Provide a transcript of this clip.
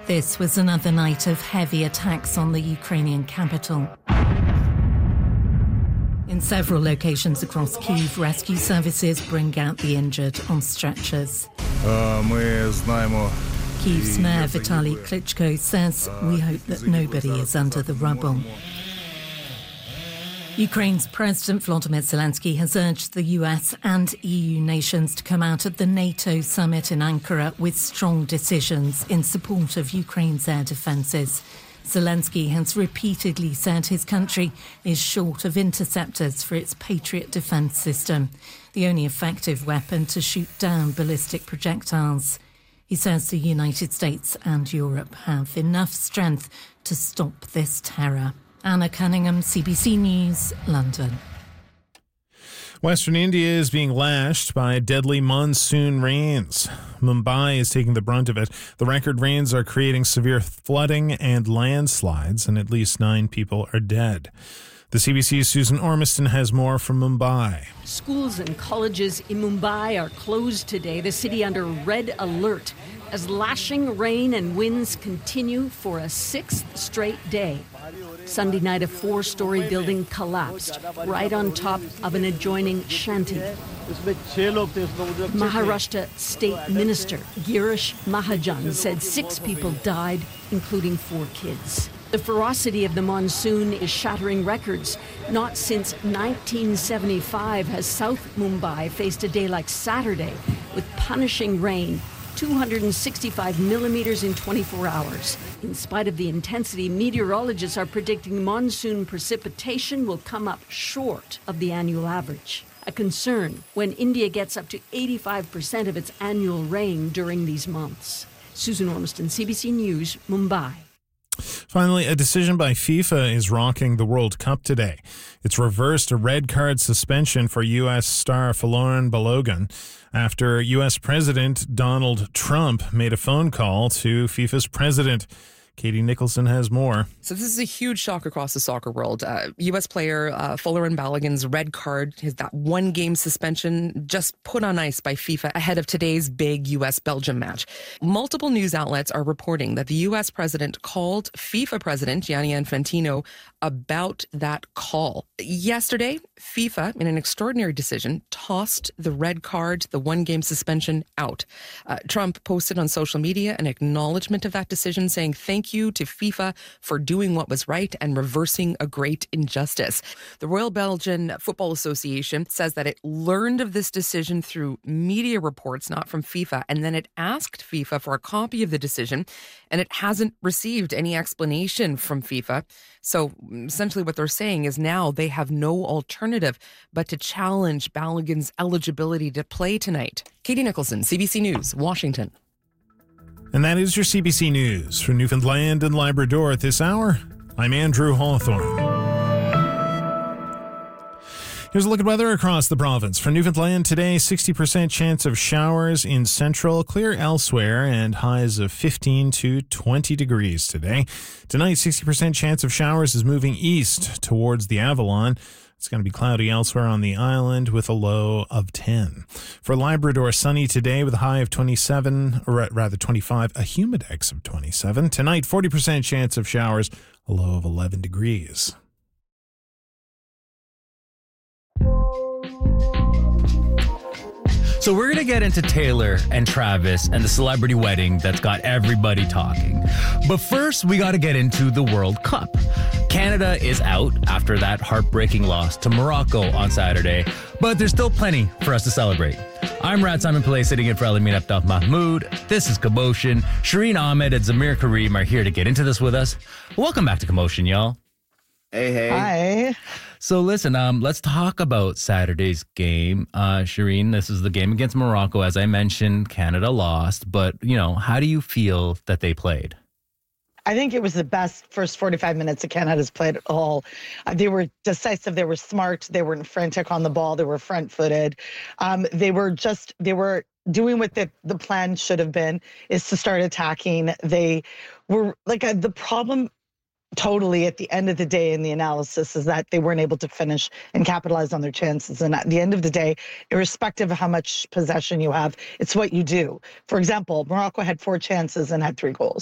This was another night of heavy attacks on the Ukrainian capital. In several locations across Kyiv, rescue services bring out the injured on stretchers. Kyiv's mayor Vitaly Klitschko says, "We hope that nobody is under the rubble." Ukraine's President Volodymyr Zelensky has urged the US and EU nations to come out at the NATO summit in Ankara with strong decisions in support of Ukraine's air defences. Zelensky has repeatedly said his country is short of interceptors for its Patriot defence system, the only effective weapon to shoot down ballistic projectiles. He says the United States and Europe have enough strength to stop this terror. Anna Cunningham, CBC News, London. Western India is being lashed by deadly monsoon rains. Mumbai is taking the brunt of it. The record rains are creating severe flooding and landslides, and at least 9 people are dead. The CBC's Susan Ormiston has more from Mumbai. Schools and colleges in Mumbai are closed today, the city under red alert, as lashing rain and winds continue for a 6th straight day. Sunday night, a 4-story building collapsed right on top of an adjoining shanty. Maharashtra State Minister Girish Mahajan said 6 people died, including 4 kids. The ferocity of the monsoon is shattering records. Not since 1975 has South Mumbai faced a day like Saturday with punishing rain, 265 millimeters in 24 hours. In spite of the intensity, meteorologists are predicting monsoon precipitation will come up short of the annual average. A concern when India gets up to 85% of its annual rain during these months. Susan Ormiston, CBC News, Mumbai. Finally, a decision by FIFA is rocking the World Cup today. It's reversed a red card suspension for U.S. star Folarin Balogun after U.S. President Donald Trump made a phone call to FIFA's president. Katie Nicholson has more. So this is a huge shock across the soccer world. U.S. player Folarin Balogun's red card, that 1-game suspension, just put on ice by FIFA ahead of today's big U.S.-Belgium match. Multiple news outlets are reporting that the U.S. president called FIFA president Gianni Infantino about that call. Yesterday, FIFA, in an extraordinary decision, tossed the red card, the 1-game suspension, out. Trump posted on social media an acknowledgement of that decision, saying thank you to FIFA for doing what was right and reversing a great injustice. The Royal Belgian Football Association says that it learned of this decision through media reports, not from FIFA, and then it asked FIFA for a copy of the decision, and it hasn't received any explanation from FIFA. So essentially what they're saying is now they have no alternative but to challenge Balogun's eligibility to play tonight. Katie Nicholson, CBC News, Washington. And that is your CBC News. For Newfoundland and Labrador at this hour, I'm Andrew Hawthorne. Here's a look at weather across the province. For Newfoundland today, 60% chance of showers in central, clear elsewhere, and highs of 15 to 20 degrees today. Tonight, 60% chance of showers is moving east towards the Avalon. It's going to be cloudy elsewhere on the island with a low of 10. For Labrador, sunny today with a high of 27, or rather 25, a humidex of 27. Tonight, 40% chance of showers, a low of 11 degrees. So we're going to get into Taylor and Travis and the celebrity wedding that's got everybody talking. But first, we got to get into the World Cup. Canada is out after that heartbreaking loss to Morocco on Saturday, but there's still plenty for us to celebrate. I'm Rad Simon Pillay, sitting in for Alamin Abdaf Mahmoud. This is Commotion. Shireen Ahmed and Zamir Karim are here to get into this with us. Welcome back to Commotion, y'all. Hey. Hi. So listen, let's talk about Saturday's game. Shireen, this is the game against Morocco. As I mentioned, Canada lost, but, how do you feel that they played? I think it was the best first 45 minutes that Canada's played at all. They were decisive. They were smart. They weren't frantic on the ball. They were front-footed. They were doing what the plan should have been, is to start attacking. They were the problem totally at the end of the day in the analysis is that they weren't able to finish and capitalize on their chances. And at the end of the day, irrespective of how much possession you have, it's what you do. For example, Morocco had 4 chances and had 3 goals.